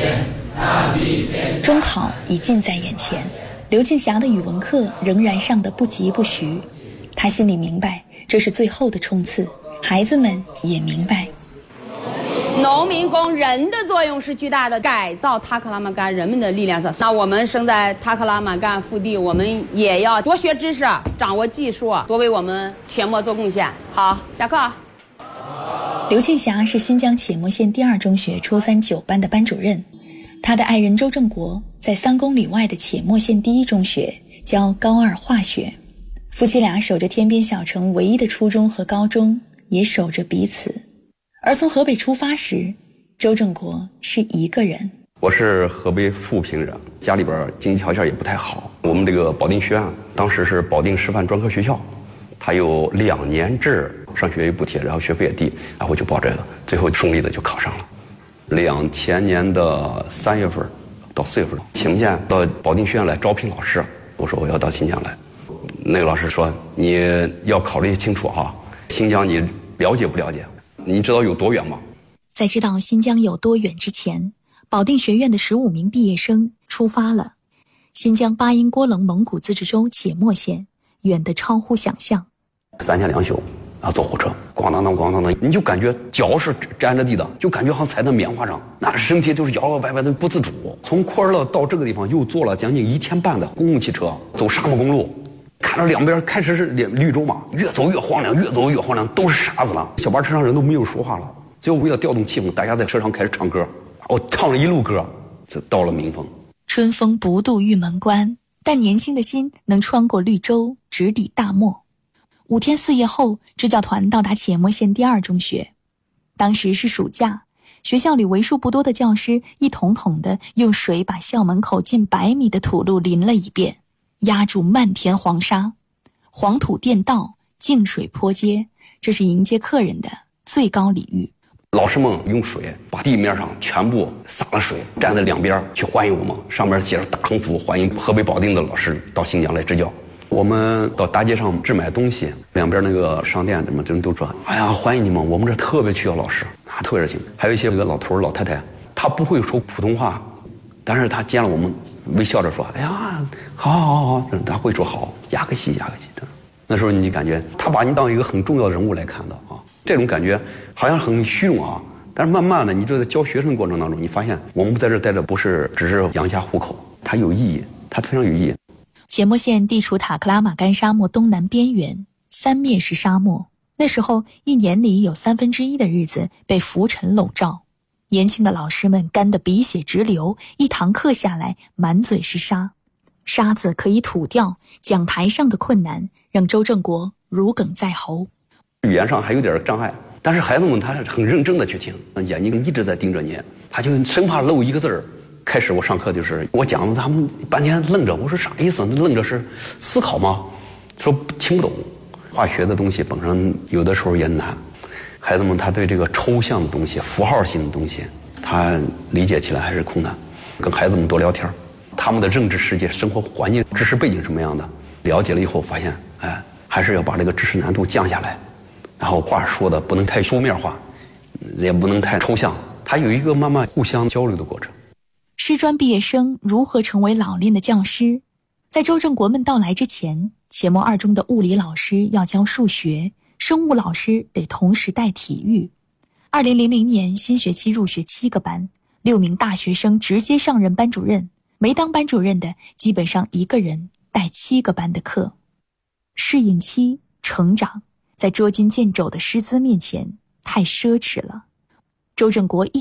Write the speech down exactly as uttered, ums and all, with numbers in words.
中考已近在眼前，刘庆霞的语文课仍然上得不疾不徐。他心里明白，这是最后的冲刺，孩子们也明白。 农民工人的作用是巨大的，改造塔克拉玛干人们的力量是。那我们生在塔克拉玛干腹地，我们也要多学知识，掌握技术，多为我们阡陌做贡献。好，下课。 刘庆霞是新疆阡陌县第二中学初三九班的班主任，他的爱人周正国在三公里外的阡陌县第一中学教高二化学。夫妻俩守着天边小城唯一的初中和高中，也守着彼此。而从河北出发时，周正国是一个人。 我是河北富平人，家里边经济条件也不太好。我们这个保定学院当时是保定师范专科学校，它有两年制上学有补贴，然后学费也低，然后就报这个，最后顺利的就考上了。两千年的三月份到四月份，请假到保定学院来招聘老师，我说我要到新疆来。那个老师说你要考虑清楚哈，新疆你了解不了解？你知道有多远吗？ 在知道新疆有多远之前，保定学院的十五名毕业生出发了。新疆巴音郭楞蒙古自治州阡陌县，远得超乎想象。 三天两宿，然后坐火车，咣当当咣当当，你就感觉脚是沾着地的，就感觉好像踩在棉花上，那身体就是摇摇摆摆的不自主。从库尔勒到这个地方又坐了将近一天半的公共汽车，走沙漠公路。看着两边开始是绿洲嘛，越走越荒凉，越走越荒凉，都是沙子了。小巴车上人都没有说话了，最后为了调动气氛，大家在车上开始唱歌。我唱了一路歌，就到了民丰。 春风不度玉门关，但年轻的心能穿过绿洲，直抵大漠。五天四夜后，支教团到达阡陌县第二中学。当时是暑假，学校里为数不多的教师一桶桶的用水把校门口近百米的土路淋了一遍，压住漫天黄沙。黄土垫道，净水坡街，这是迎接客人的最高礼遇。 老师们用水把地面上全部洒了水，站在两边去欢迎我们，上面写着大横幅，欢迎河北保定的老师到新疆来支教。我们到大街上置买东西，两边那个商店什么人都说，哎呀，欢迎你们，我们这特别需要老师啊，特别热情。还有一些个老头老太太，他不会说普通话，但是他见了我们微笑着说，哎呀，好好好好，他会说好，亚克西亚克西。那时候你感觉他把你当一个很重要的人物来看的啊，这种感觉好像很虚荣啊，但是慢慢的，你就在教学生的过程当中，你发现我们在这待着不是只是养家糊口，它有意义，它非常有意义。 阡陌县地处塔克拉玛干沙漠东南边缘，三面是沙漠。那时候一年里有三分之一的日子被浮尘笼罩，年轻的老师们干得鼻血直流，一堂课下来满嘴是沙，沙子可以吐掉，讲台上的困难让周正国如鲠在喉。 语言上还有点障碍，但是孩子们他是很认真的去听，眼睛一直在盯着你，他就生怕漏一个字儿。开始我上课就是我讲的，他们半天愣着，我说啥意思？愣着是思考吗？说听不懂。化学的东西本身有的时候也难，孩子们他对这个抽象的东西、符号性的东西，他理解起来还是困难。跟孩子们多聊天，他们的认知世界、生活环境、知识背景什么样的，了解了以后发现，哎，还是要把这个知识难度降下来，然后话说的不能太书面化，也不能太抽象，它有一个慢慢互相交流的过程。 师专毕业生如何成为老练的教师？在周正国们到来之前，阡陌二中的物理老师要教数学，生物老师得同时带体育。二零零零年新学期入学七个班，六名大学生直接上任班主任，没当班主任的基本上一个人带七个班的课。适应期、成长，在捉襟见肘的师资面前太奢侈了。周正国一